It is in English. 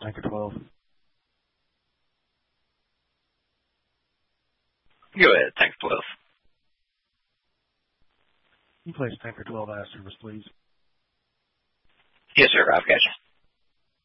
Tanker 12. Go ahead, Tanker 12. Can you place Tanker 12 out of service, please? Yes, sir. I've got you.